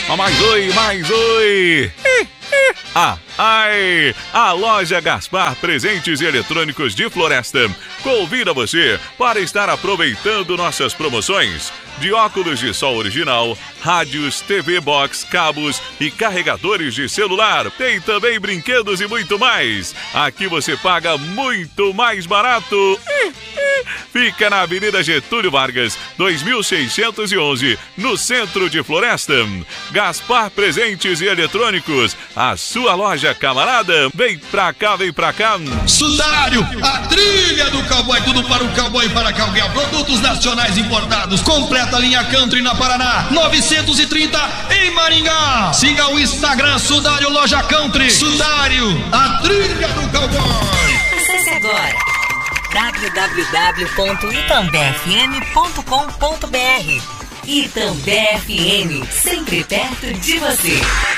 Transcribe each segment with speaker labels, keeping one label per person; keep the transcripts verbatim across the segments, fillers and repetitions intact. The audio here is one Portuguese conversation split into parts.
Speaker 1: Ah, mais oi, mais oi. Ah, ai! A loja Gaspar Presentes e Eletrônicos de Floresta convida você para estar aproveitando nossas promoções de óculos de sol original, rádios, T V Box, cabos e carregadores de celular. Tem também brinquedos e muito mais. Aqui você paga muito mais barato. Fica na Avenida Getúlio Vargas, dois mil seiscentos e onze, no centro de Floresta. Gaspar Presentes e Eletrônicos, a sua loja, camarada. Vem pra cá, vem pra cá.
Speaker 2: Sudário, a trilha do cowboy, tudo para o cowboy e para a cowgirl. Produtos nacionais importados, completa linha country na Paraná, novecentos e trinta em Maringá. Siga o Instagram Sudário Loja Country. Sudário, a trilha do cowboy.
Speaker 3: Acesse agora w w w ponto itambé f m ponto com ponto b r. Itambé F M, sempre perto de você.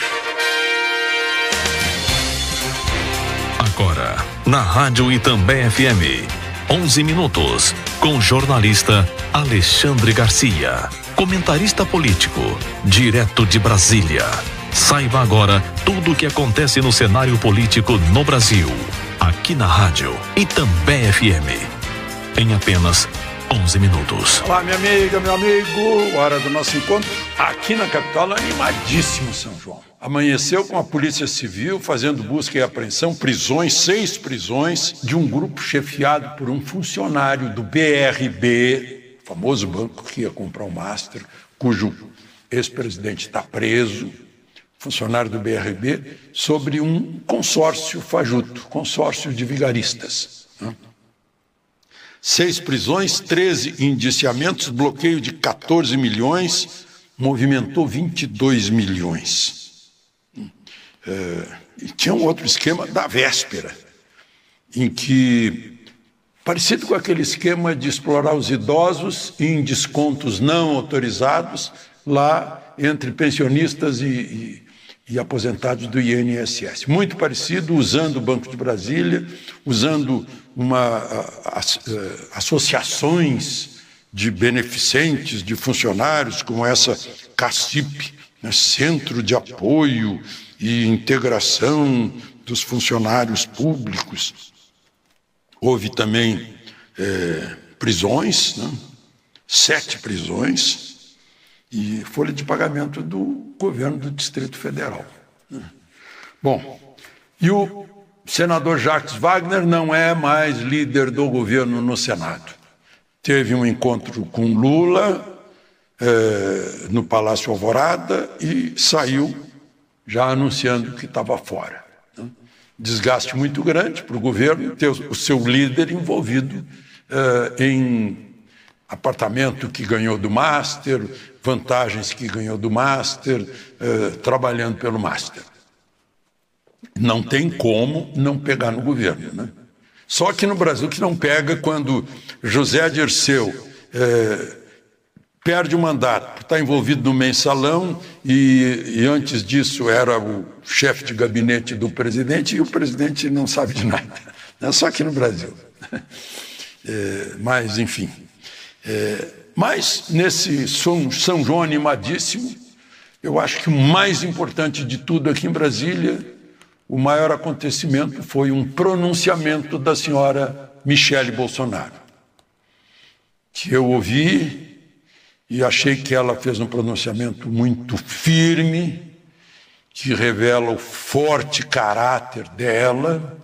Speaker 4: Agora, na Rádio Itambé F M, onze minutos, com o jornalista Alexandre Garcia, comentarista político, direto de Brasília. Saiba agora tudo o que acontece no cenário político no Brasil, aqui na Rádio Itambé F M, em apenas onze minutos.
Speaker 5: Olá, minha amiga, meu amigo, hora do nosso encontro aqui na capital, animadíssimo São João. Amanheceu com a Polícia Civil fazendo busca e apreensão, prisões, seis prisões de um grupo chefiado por um funcionário do B R B, famoso banco que ia comprar o Master, cujo ex-presidente está preso, funcionário do B R B, sobre um consórcio fajuto, consórcio de vigaristas, né? Seis prisões, treze indiciamentos, bloqueio de quatorze milhões, movimentou vinte e dois milhões. É, e tinha um outro esquema da véspera, em que, parecido com aquele esquema de explorar os idosos em descontos não autorizados, lá entre pensionistas e, e, e aposentados do I N S S. Muito parecido, usando o Banco de Brasília, usando uma, a, a, a, associações de beneficentes, de funcionários, como essa CACIP, né, Centro de Apoio e Integração dos Funcionários Públicos. Houve também é, prisões, né, sete prisões, e folha de pagamento do governo do Distrito Federal. Bom, e o senador Jacques Wagner não é mais líder do governo no Senado. Teve um encontro com Lula eh, no Palácio Alvorada e saiu já anunciando que estava fora. Desgaste muito grande para o governo ter o seu líder envolvido eh, em apartamento que ganhou do Master, vantagens que ganhou do Master, eh, trabalhando pelo Master. Não tem como não pegar no governo, né? Só que no Brasil que não pega quando José Dirceu eh, perde o mandato por estar envolvido no mensalão e, e antes disso era o chefe de gabinete do presidente e o presidente não sabe de nada. É só aqui no Brasil. É, mas, enfim. É, mas, nesse São, São João animadíssimo, eu acho que o mais importante de tudo aqui em Brasília, o maior acontecimento foi um pronunciamento da senhora Michele Bolsonaro, que eu ouvi e achei que ela fez um pronunciamento muito firme, que revela o forte caráter dela,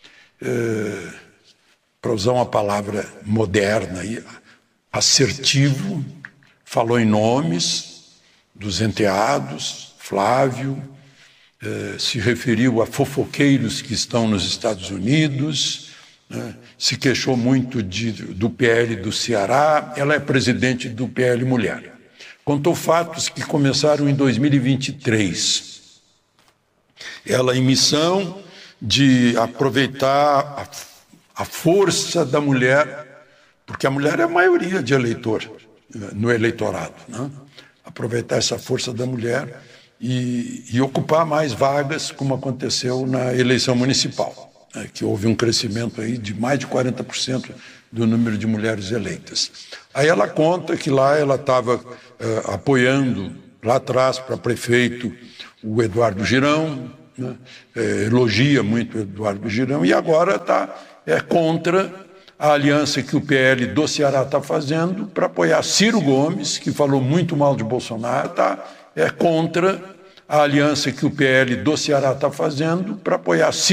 Speaker 5: é, para usar uma palavra moderna, assertivo, falou em nomes dos enteados, Flávio, eh, se referiu a fofoqueiros que estão nos Estados Unidos, né, se queixou muito de, do P L do Ceará, ela é presidente do P L Mulher. Contou fatos que começaram em dois mil e vinte e três. Ela em missão de aproveitar a, a força da mulher, porque a mulher é a maioria de eleitor no eleitorado, né? Aproveitar essa força da mulher e, e ocupar mais vagas, como aconteceu na eleição municipal, né? Que houve um crescimento aí de mais de quarenta por cento do número de mulheres eleitas. Aí ela conta que lá ela estava uh, apoiando lá atrás para prefeito o Eduardo Girão, né? é, elogia muito o Eduardo Girão, e agora está é, contra a aliança que o P L do Ceará está fazendo para apoiar Ciro Gomes, que falou muito mal de Bolsonaro, está é, contra a aliança que o P L do Ceará está fazendo para apoiar Ciro